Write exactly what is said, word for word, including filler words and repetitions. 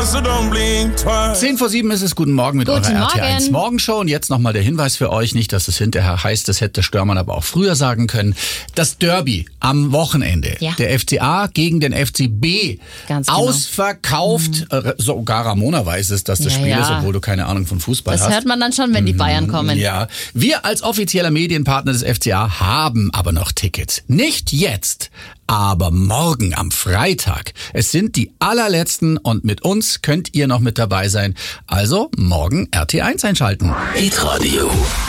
so don't blink twice. Zehn vor sieben ist es. Guten Morgen mit Guten eurer R T eins Morgen. Morgenshow. Und jetzt nochmal der Hinweis für euch, nicht, dass es hinterher heißt, das hätte Störmann aber auch früher sagen können. Das Derby am Wochenende. Ja. Der F C A gegen den F C B. Ganz genau. Ausverkauft. Mhm. Sogar Ramona weiß es, dass das Ja, Spiel ja. ist, obwohl du keine Ahnung von Fußball Das hast. hört man dann schon, wenn die Bayern kommen. Ja, wir als offizieller Medienpartner des F C A haben aber noch Tickets. Nicht jetzt, aber morgen am Freitag. Es sind die allerletzten und mit uns könnt ihr noch mit dabei sein. Also morgen R T eins einschalten. Hitradio